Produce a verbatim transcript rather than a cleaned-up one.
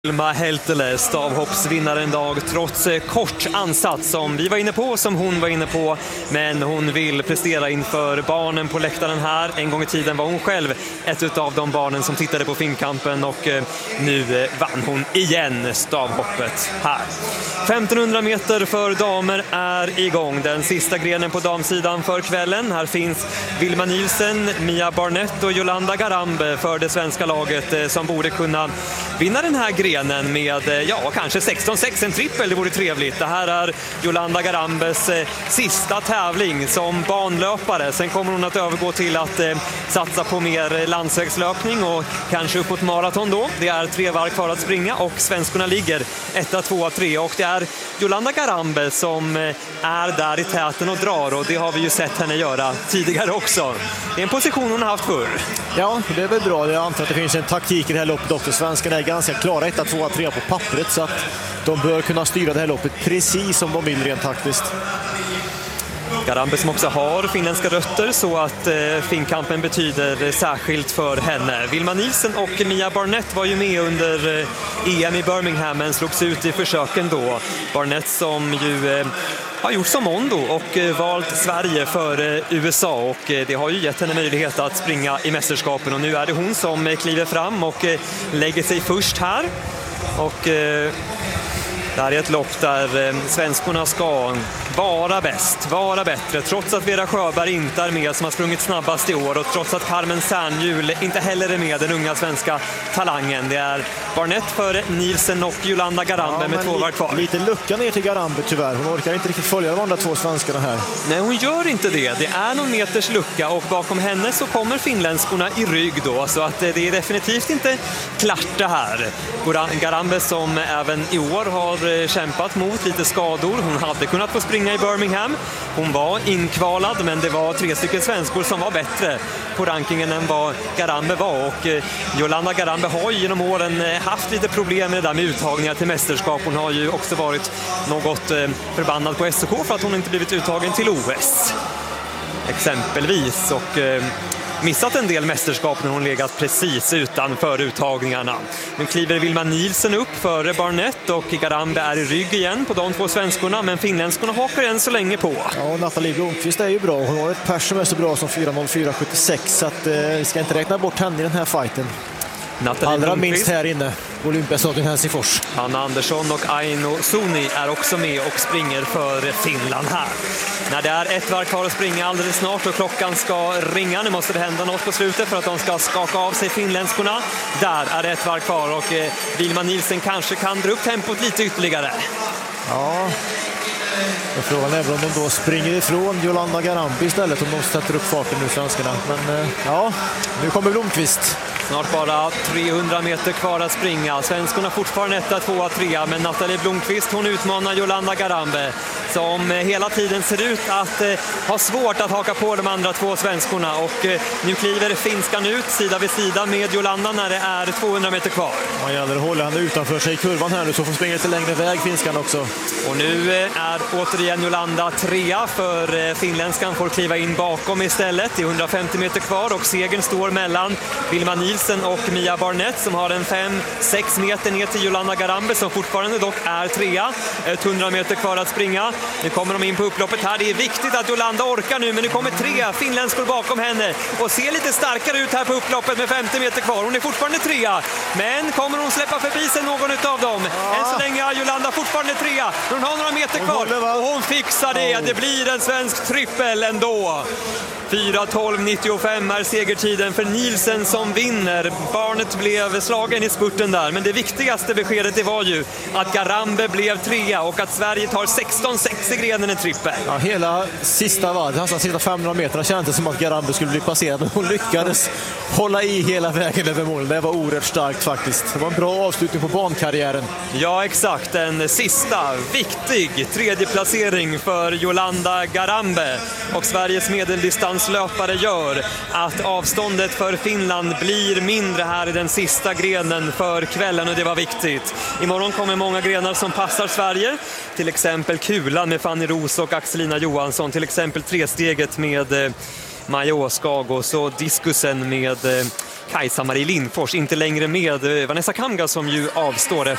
Vilma Heltele, stavhoppsvinnaren dag, trots kort ansats som vi var inne på, som hon var inne på. Men hon vill prestera inför barnen på läktaren här. En gång i tiden var hon själv ett av de barnen som tittade på Finnkampen och nu vann hon igen stavhoppet här. femtonhundra meter för damer är igång. Den sista grenen på damsidan för kvällen. Här finns Vilma Nilsen, Mia Barnett och Jolanda Garambe för det svenska laget som borde kunna vinna den här grenen med, ja, kanske sexton sex, en trippel, det vore trevligt. Det här är Jolanda Garambes eh, sista tävling som banlöpare. Sen kommer hon att övergå till att eh, satsa på mer landsvägslöpning och kanske uppåt maraton då. Det är tre varv kvar att springa och svenskorna ligger etta, tvåa, tre och det är Jolanda Garambe som eh, är där i täten och drar, och det har vi ju sett henne göra tidigare också. Det är en position hon har haft förr. Ja, det är väl bra. Jag antar att det finns en taktik i det här loppet också. Svenskarna är ganska klara, etta, tvåa, tre på pappret, så att de bör kunna styra det här loppet precis som de vill rent taktiskt. Garambe som också har finländska rötter, så att eh, Finnkampen betyder särskilt för henne. Vilma Nilsen och Mia Barnett var ju med under eh, E M i Birmingham men slogs ut i försöken då. Barnett som ju eh, har gjort som Mondo och eh, valt Sverige för eh, U S A, och eh, det har ju gett henne möjlighet att springa i mästerskapen, och nu är det hon som eh, kliver fram och eh, lägger sig först här. Och eh, det här är ett lopp där eh, svenskorna ska vara bäst, vara bättre, trots att Vera Sjöberg inte är med som har sprungit snabbast i år, och trots att Carmen Särnhjul inte heller är med, den unga svenska talangen. Det är Barnett före Nilsen och Jolanda Garambe, ja, med två var kvar. Lite lucka ner till Garambe tyvärr, hon orkar inte riktigt följa de andra två svenskarna här. Nej, hon gör inte det, det är någon meters lucka, och bakom henne så kommer finländskorna i rygg då, så att det är definitivt inte klart det här. Garambe som även i år har kämpat mot lite skador, hon hade kunnat få springa i Birmingham. Hon var inkvalad, men det var tre stycken svenskor som var bättre på rankingen än vad Garambe var, och eh, Jolanda Garambe har ju genom åren eh, haft lite problem med det där med uttagningar till mästerskap. Hon har ju också varit något eh, förbannad på S O K för att hon inte blivit uttagen till O S exempelvis, och eh, missat en del mästerskap när hon legat precis utanför uttagningarna. Nu kliver Vilma Nilsen upp före Barnett, och Garambe är i rygg igen på de två svenskorna, men finländskorna hakar än så länge på. Ja, och Nathalie Blomqvist är ju bra. Hon har ett pers som är så bra som fyra noll fyra sjuttiosex, så att, eh, vi ska inte räkna bort henne i den här fighten. Nathalie Allra Blomqvist, minst här inne på Olympiastadion Helsingfors. Hanna Andersson och Aino Suni är också med och springer för Finland här. När det är ett varv kvar att springa alldeles snart och klockan ska ringa, nu måste det hända något på slutet för att de ska skaka av sig finländskorna. Där är det ett varv kvar, och eh, Vilma Nilsen kanske kan dra upp tempot lite ytterligare. Ja, och frågan är väl om de då springer ifrån Jolanda Garambe istället, om de sätter upp farten nu, svenskarna. Men eh, ja, nu kommer Blomqvist. Snart bara trehundra meter kvar att springa. Svenskarna fortfarande etta, tvåa, trea, men Nathalie Blomqvist, hon utmanar Jolanda Garambe som hela tiden ser ut att eh, ha svårt att haka på de andra två svenskorna, och eh, nu kliver finskan ut sida vid sida med Jolanda när det är tvåhundra meter kvar. Man gäller att hålla henne utanför sig i kurvan här nu, så får springa lite längre väg finskan också. Och nu eh, är återigen Jolanda trea, för eh, finländskan får kliva in bakom istället. Det är hundrafemtio meter kvar, och segern står mellan Vilma Nilsen och Mia Barnett som har en fem sex meter ner till Jolanda Garambe som fortfarande dock är trea. hundra meter kvar att springa. Nu kommer de in på upploppet här. Det är viktigt att Jolanda orkar nu, men nu kommer tre finländskor bakom henne och ser lite starkare ut här på upploppet med femtio meter kvar. Hon är fortfarande trea, men kommer hon släppa förbi sig någon av dem? Ja. Än så länge är Jolanda fortfarande trea. Hon har några meter kvar och hon fixar det. Det blir en svensk trippel ändå. fyra tolv nittiofem är segertiden för Nilsen som vinner. Barnet blev slagen i spurten där, men det viktigaste beskedet det var ju att Garambe blev trea och att Sverige tar sexton sex i grenen en trippel. Ja, hela sista varv, alltså sista femhundra meter kändes som att Garambe skulle bli passerad, men hon lyckades hålla i hela vägen över mål. Det var oerhört starkt faktiskt. Det var en bra avslutning på bankarriären. Ja, exakt. En sista viktig tredje placering för Jolanda Garambe, och Sveriges medeldistanslöpare gör att avståndet för Finland blir mindre här i den sista grenen för kvällen, och det var viktigt. Imorgon kommer många grenar som passar Sverige, till exempel kulan med Fanny Ros och Axelina Johansson, till exempel tresteget med eh, Maja Åskag, och så diskusen med eh, Kajsa Marie Lindfors, inte längre med eh, Vanessa Kamga som ju avstår